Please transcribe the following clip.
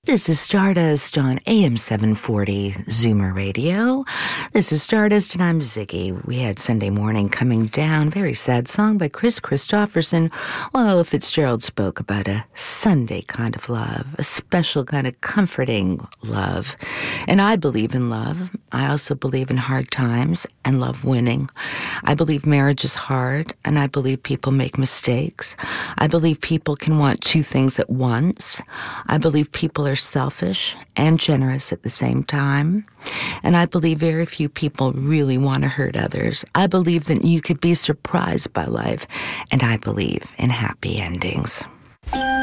This is Stardust on AM 740 Zoomer Radio. This is Stardust, and I'm Ziggy. We had Sunday Morning Coming Down, very sad song by Chris Christopherson. Well, Fitzgerald spoke about a Sunday kind of love, a special kind of comforting love. And I believe in love. I also believe in hard times and love winning. I believe marriage is hard, and I believe people make mistakes. I believe people can want two things at once. I believe people are selfish and generous at the same time. And I believe very few people really want to hurt others. I believe that you could be surprised by life, and I believe in happy endings.